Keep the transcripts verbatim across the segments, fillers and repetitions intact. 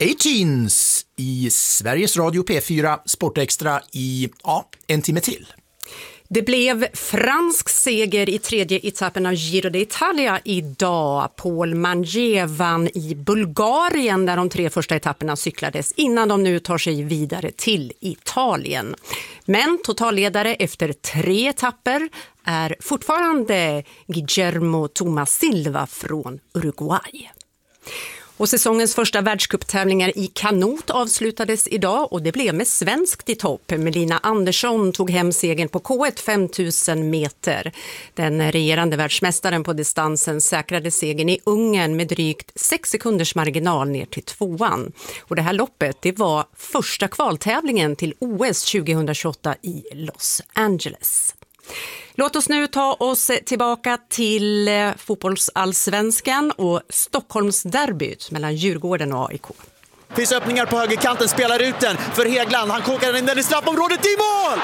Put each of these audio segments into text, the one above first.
A-Teens i Sveriges Radio P fyra Sportextra i ja, en timme till. Det blev fransk seger i tredje etappen av Giro d'Italia idag. Paul Mangier vann i Bulgarien där de tre första etapperna cyklades innan de nu tar sig vidare till Italien. Men totalledare efter tre etapper är fortfarande Guillermo Thomas Silva från Uruguay. Och säsongens första världscuptävlingar i kanot avslutades idag och det blev med svenskt i topp. Melina Andersson tog hem segern på K ett femtusen meter. Den regerande världsmästaren på distansen säkrade segern i Ungern med drygt sex sekunders marginal ner till tvåan. Och det här loppet det var första kvaltävlingen till O S tjugohundratjugoåtta i Los Angeles. Låt oss nu ta oss tillbaka till fotbollsallsvenskan och Stockholmsderbyt mellan Djurgården och A I K. Finns öppningar på högerkanten, spelar ut den för Häggland. Han kokar in den i straffområdet i mål!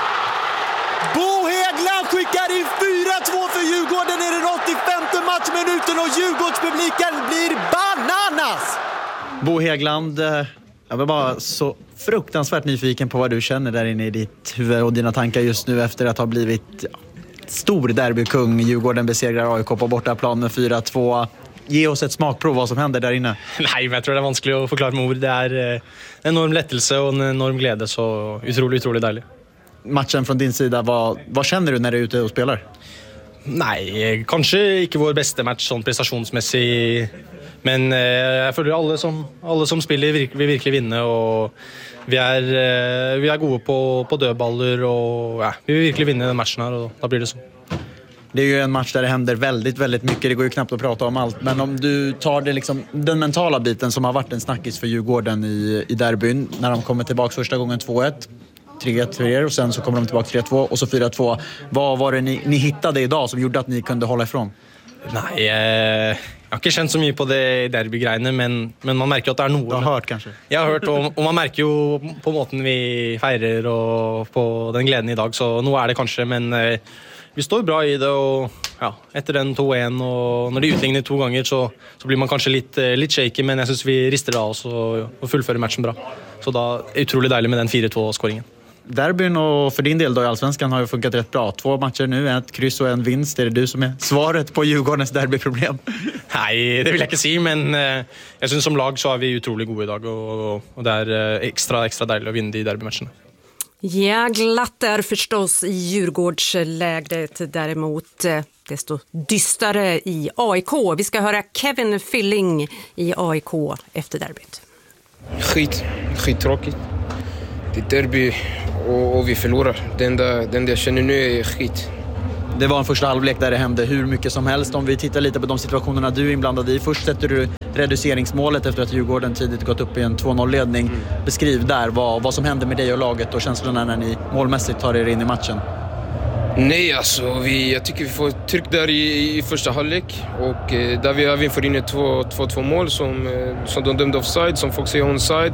Bo Häggland skickar in fyra två för Djurgården i den åttiofemte matchminuten och Djurgårdspubliken blir bananas! Bo Häggland, jag var bara så fruktansvärt nyfiken på vad du känner där inne i ditt huvud och dina tankar just nu efter att ha blivit ja, stor derbykung. Djurgården besegrar A I K på bortaplan med fyra två. Ge oss ett smakprov vad som händer där inne. Nej, men jag tror det är vanskligt att förklara med ord. Det är en enorm lättelse och en enorm glädje, så otroligt, otroligt dejligt. Matchen från din sida, vad, vad känner du när du är ute och spelar? Nej, kanske inte vår bästa match sån prestationsmässigt. Men eh, jag följer alla som alla som spelar vill verkligen vinna och vi är eh, vi är goda på på dödbollar och ja, vi vill verkligen vinna den matchen här och då blir det så. Det är ju en match där det händer väldigt väldigt mycket. Det går ju knappt att prata om allt, men om du tar det liksom den mentala biten som har varit en snackis för Djurgården i i derbyn när de kommer tillbaka första gången två ett, tre ett för er och sen så kommer de tillbaka tre två och så fyra två. Vad var det ni, ni hittade idag som gjorde att ni kunde hålla ifrån? Nej, eh, jag har inte känt så mycket på det derbygreiene, men, men man märker att det är något. Du har hört kanske? Jag har hört, och, och man märker ju på måten vi feirer och på den glädjen idag, så nu är det kanske, men eh, vi står bra i det och ja, efter den två ett och när det utlignar två gånger så, så blir man kanske lite, lite shaky, men jag syns vi rister av oss och, och fullför matchen bra. Så då är det otroligt dejligt med den fyra två-skåringen. Derbyn och för din del då i Allsvenskan har ju funkat rätt bra. Två matcher nu, ett kryss och en vinst. Är det du som är svaret på Djurgårdens derbyproblem? Nej, det vill jag inte säga, men eh, jag syns som lag så är vi otroligt goda idag och, och det är eh, extra, extra dejligt att vinna i derbymatcherna. Ja, glatt är förstås i Djurgårdslägret, däremot eh, desto dystare i A I K. Vi ska höra Kevin Filling i A I K efter derbyt. Skit, skittråkigt. Det är derby och, och vi förlorar. Det enda, det enda jag känner nu är skit. Det var en första halvlek där det hände hur mycket som helst. Om vi tittar lite på de situationerna du är inblandad i. Först sätter du reduceringsmålet efter att Djurgården tidigt gått upp i en två noll-ledning. Mm. Beskriv där vad, vad som hände med dig och laget och känslorna när ni målmässigt tar er in i matchen. Nej, alltså vi, jag tycker vi får tryck där i, i första halvlek. Och eh, där vi även får in ett två två mål som, eh, som de dömde offside, som folk säger onside.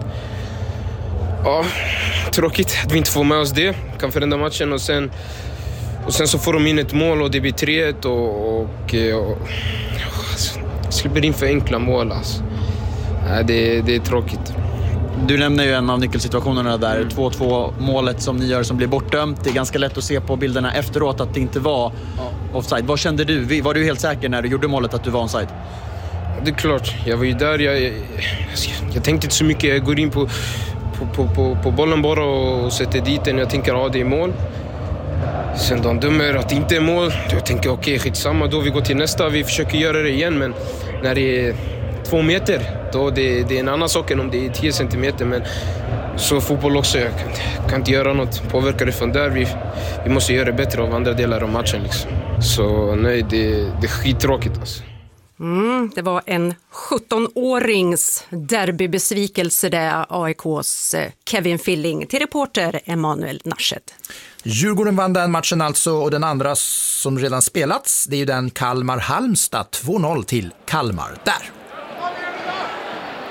Ja, tråkigt att vi inte får med oss det. Kan förändra matchen och sen, och sen så får de in ett mål och det blir tre ett och, och, och alltså, släpper in för enkla mål. Alltså. Nej, det, det är tråkigt. Du nämner ju en av nyckelsituationerna där, mm. två två målet som ni gör som blir bortdömt. Det är ganska lätt att se på bilderna efteråt att det inte var ja. offside. Vad kände du? Var du helt säker när du gjorde målet att du var onside? Det är klart, jag var ju där. Jag, jag, jag tänkte inte så mycket, jag går in på På, på, på, på bollen bara och sätter dit den. Jag tänker att ja, det är mål. Sen de dömer att det inte är mål. Jag tänker okej, okay, skitsamma då. Vi går till nästa, vi försöker göra det igen. Men när det är två meter, då det, det är en annan sak än om det är tio centimeter. Men så fotboll också, jag kan, kan inte göra något. Påverkar det från där. Vi, vi måste göra det bättre av andra delar av matchen. Liksom. Så nej, det, det är skittråkigt alltså. Mm, det var en sjuttonårings derbybesvikelse där, A I K:s Kevin Filling till reporter Emanuel Nasched. Djurgården vann den matchen alltså, och den andra som redan spelats, det är ju den Kalmar-Halmstad, två noll till Kalmar där.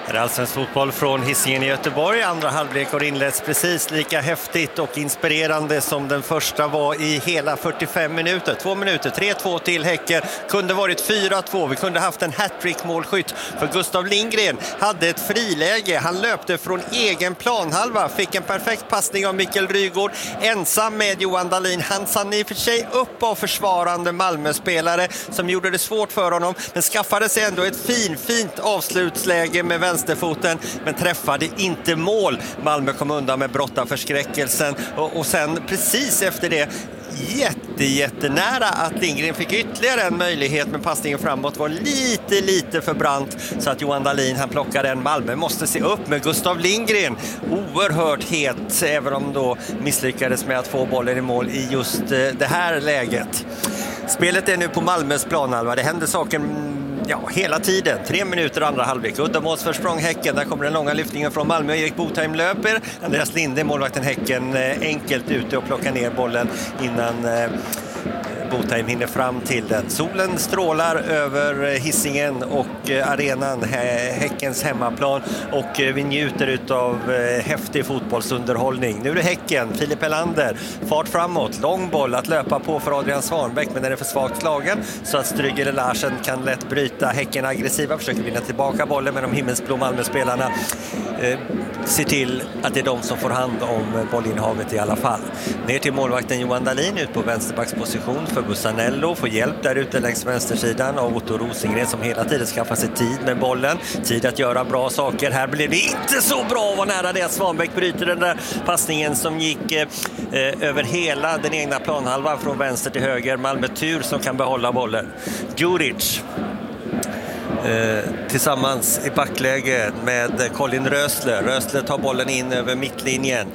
Det är allsvensk fotboll från Hisingen i Göteborg. Andra halvlek har inletts precis lika häftigt och inspirerande som den första var i hela fyrtiofem minuter. Två minuter, tre två till Häcken. Kunde varit fyra två. Vi kunde haft en hattrick-målskytt. För Gustav Lindgren hade ett friläge. Han löpte från egen planhalva. Fick en perfekt passning av Mikael Rygård. Ensam med Johan Dahlin. Han sann i för sig upp av försvarande Malmö-spelare som gjorde det svårt för honom. Men skaffade sig ändå ett fin, fint avslutsläge med vänsterfoten, men träffade inte mål. Malmö kom undan med brottarförskräckelsen och, och sen precis efter det jätte, jättenära att Lindgren fick ytterligare en möjlighet, men passningen framåt var lite, lite för brant så att Johan Dahlin han plockade en. Malmö måste se upp med Gustav Lindgren. Oerhört het, även om då misslyckades med att få bollen i mål i just det här läget. Spelet är nu på Malmös planhalva. Det händer saker ja, hela tiden. Tre minuter andra halvlek. Uddamålsförsprång Häcken. Där kommer den långa lyftningen från Malmö. Erik Botheim löper. Andreas Linde, målvakten Häcken, enkelt ute och plockar ner bollen innan eh, Botheim hinner fram till den. Solen strålar över Hisingen och arenan, Häckens hemmaplan, och vi njuter utav häftig fotbollsunderhållning. Nu är det Häcken, Filip Elander, fart framåt, lång boll att löpa på för Adrian Svanbäck, men den är för svagt slagen så att Strygger Larsen kan lätt bryta. Häcken aggressiva, försöker vinna tillbaka bollen, men de himmelsblå Malmö-spelarna eh, ser till att det är de som får hand om bollinnehavet i alla fall. Ner till målvakten Johan Dahlin ut på vänsterbacksposition för Bussanello, får hjälp där ute längs vänstersidan av Otto Rosengren som hela tiden skaffar sig tid med bollen, tid att göra bra saker. Här blir det inte så bra och var nära det att Svanbäck bryter den där passningen som gick eh, över hela den egna planhalvan från vänster till höger. Malmö tur som kan behålla bollen. Djuric Eh, tillsammans i backläge med Colin Rösler. Rösler tar bollen in över mittlinjen.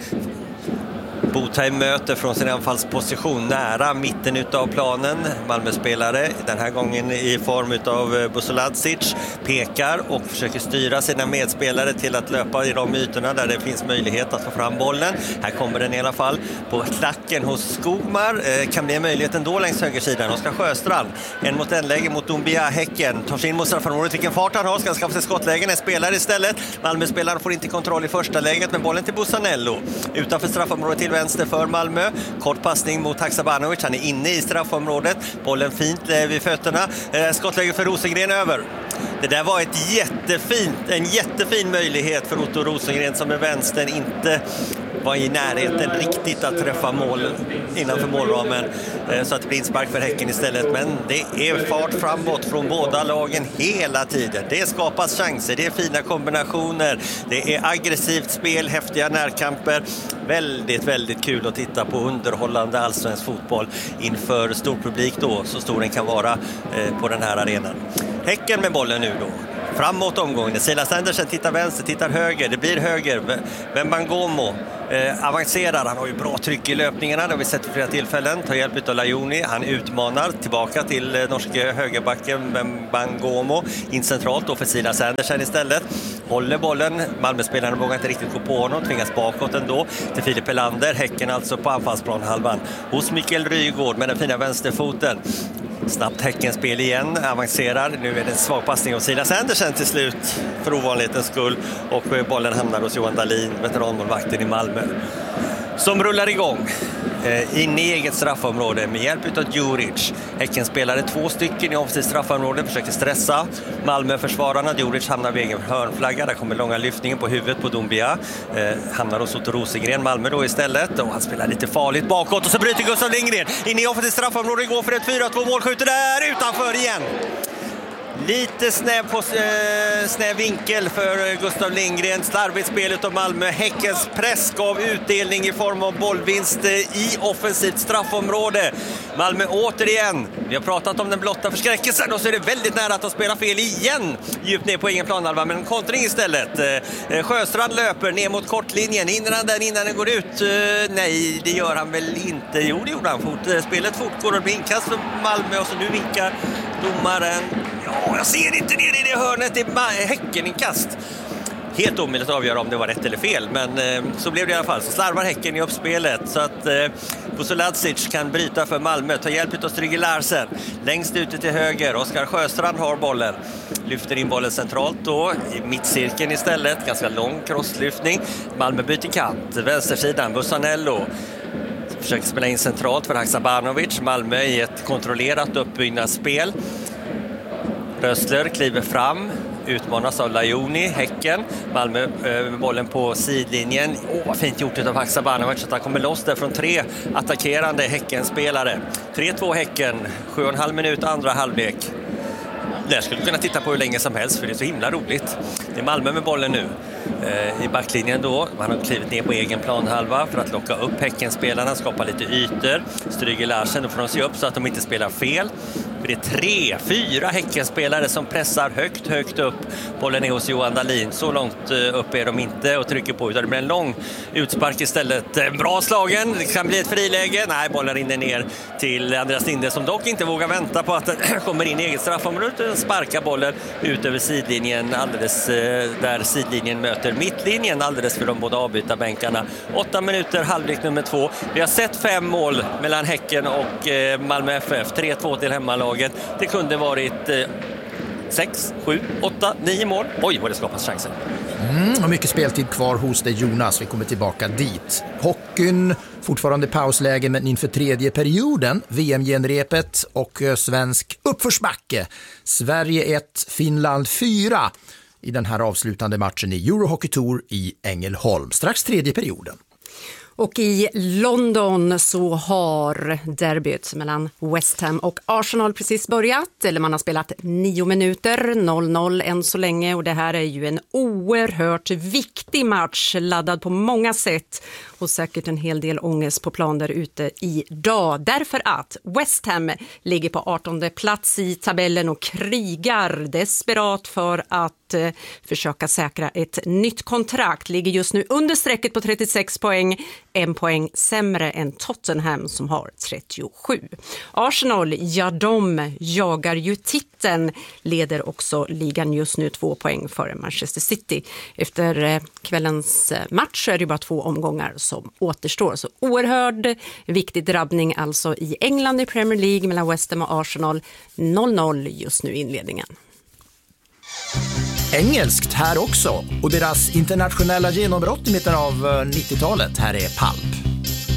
Botheim möter från sin anfallsposition nära mitten utav planen. Malmö-spelare, den här gången i form utav Busoladzic, pekar och försöker styra sina medspelare till att löpa i de ytorna där det finns möjlighet att få fram bollen. Här kommer den i alla fall på klacken hos Skogmar. Eh, kan bli en möjlighet ändå längs högersidan. Oskar Sjöstrand, en mot en läge mot Dombia. Häcken tar sig in mot straffområdet. Vilken fart han har, ska skaffa sig skottlägen. En spelare istället. Malmö-spelaren får inte kontroll i första läget, men bollen till Bussanello. Utanför straffområdet till vänster för Malmö. Kort passning mot Haksabanovic. Han är inne i straffområdet. Bollen fint vid fötterna. Skottläge för Rosengren över. Det där var ett jättefint, en jättefin möjlighet för Otto Rosengren som med vänstern inte var i närheten riktigt att träffa mål innanför målramen, så att det blir inspark för Häcken istället. Men det är fart framåt från båda lagen hela tiden. Det skapas chanser, det är fina kombinationer, det är aggressivt spel, häftiga närkamper. Väldigt, väldigt kul att titta på underhållande allsvensk fotboll inför stor publik då, så stor den kan vara på den här arenan. Häcken med bollen nu då. Framåt omgången. Silas Andersen tittar vänster, tittar höger. Det blir höger. Wembangomo eh, avancerar. Han har ju bra tryck i löpningarna. Det har vi sett för flera tillfällen. Tar hjälp av Lajoni. Han utmanar tillbaka till eh, norske högerbacken Wembangomo. In centralt då för Silas Andersen istället. Håller bollen. Malmö-spelarna vågar inte riktigt gå på honom. Tvingas bakåt ändå till Filip Elander. Häcken alltså på anfallsplanhalvan. Hos Mikael Rygård med den fina vänsterfoten. Snabbt Häckens spel igen, avancerar. Nu är det en svag passning av Silas Andersen till slut för ovanlighetens skull. Och bollen hamnar hos Johan Dahlin, veteranmålvakten i Malmö, som rullar igång eh, in i eget straffområde med hjälp av Djuric. Häcken spelare två stycken i offensivt straffområde, försöker stressa Malmö-försvararna. Djuric hamnar vid egen hörnflagga. Där kommer långa lyftningen på huvudet på Dombia. Eh, hamnar hos Otto Rosengren, Malmö då istället. Och han spelar lite farligt bakåt och så bryter Gustav Lindgren in i offensivt straffområde. Går för ett fyra två mål, skjuter där utanför igen. Lite snäv, på, eh, snäv vinkel för Gustav Lindgren. Slarvigt spelet av Malmö. Häckens press gav utdelning i form av bollvinst i offensivt straffområde. Malmö återigen. Vi har pratat om den blotta förskräckelsen och så är det väldigt nära att de spelar fel igen. Djupt ner på egen planhalva, men en kontring istället. Eh, Sjöstrand löper ner mot kortlinjen. Hinner han den innan den går ut? Eh, nej, det gör han väl inte. Jo, det gjorde han. Fort, spelet fortgår och blir inkast för Malmö och så nu vinkar domaren. Ja, jag ser inte ner i det hörnet. Det är Häcken i kast. helt omöjligt att avgöra om det var rätt eller fel, men eh, så blev det i alla fall. Så slarvar Häcken i uppspelet så att eh, Busoladzic kan bryta för Malmö, ta hjälp av Stryger Larsen. Längst ute till höger, Oskar Sjöstrand har bollen. Lyfter in bollen centralt då, i mittcirkeln istället. Ganska lång crosslyftning. Malmö byter kant, vänstersidan, Bussanello. Försöker spela in centralt för Haksabanovic. Malmö i ett kontrollerat uppbyggnadsspel. Rössler kliver fram, utmanas av Lajoni, Häcken. Malmö över bollen på sidlinjen. Åh, vad fint gjort av Haksabanovic att han kommer loss där från tre attackerande Häcken-spelare. tre två Häcken, sju och en halv minut andra halvlek. Det skulle du kunna titta på hur länge som helst för det är så himla roligt. Det är Malmö med bollen nu eh, i backlinjen då. Man har klivit ner på egen planhalva för att locka upp Häckenspelarna, skapa lite ytor. Stryger Larsen, då får de se upp så att de inte spelar fel. För det är tre, fyra Häckenspelare som pressar högt, högt upp. Bollen är hos Johan Dahlin. Så långt upp är de inte och trycker på. Utan det blir en lång utspark istället. Bra slagen, det kan bli ett friläge. Nej, bollen rinner ner till Andreas Linde som dock inte vågar vänta på att den kommer in i eget straffområde. Sparkar bollen ut över sidlinjen alldeles där sidlinjen möter mittlinjen alldeles för de båda avbytarbänkarna. Åtta minuter, halvlek nummer två. Vi har sett fem mål mellan Häcken och Malmö F F. tre två till hemmalaget. Det kunde varit eh, sex, sju, åtta, nio mål. Oj, vad det skapas chanser. Mm, och mycket speltid kvar hos dig, Jonas. Vi kommer tillbaka dit. Hockeyn, fortfarande pausläge, men inför tredje perioden. V M-genrepet och svensk uppförsbacke. Sverige ett, Finland fyra i den här avslutande matchen i Eurohockey Tour i Ängelholm. Strax tredje perioden. Och i London så har derbyt mellan West Ham och Arsenal precis börjat. Eller man har spelat nio minuter, noll noll än så länge. Och det här är ju en oerhört viktig match, laddad på många sätt. Och säkert en hel del ångest på plan där ute idag. Därför att West Ham ligger på artonde plats i tabellen och krigar desperat för att eh, försöka säkra ett nytt kontrakt. Ligger just nu under strecket på trettiosex poäng. En poäng sämre än Tottenham som har trettiosju. Arsenal, ja de jagar ju titeln, leder också ligan just nu två poäng före Manchester City. Efter kvällens match är det bara två omgångar som återstår. Så oerhört viktig drabbning alltså i England i Premier League mellan West Ham och Arsenal. noll noll just nu i inledningen. Engelskt här också och deras internationella genombrott i mitten av nittiotalet. Här är Pulp.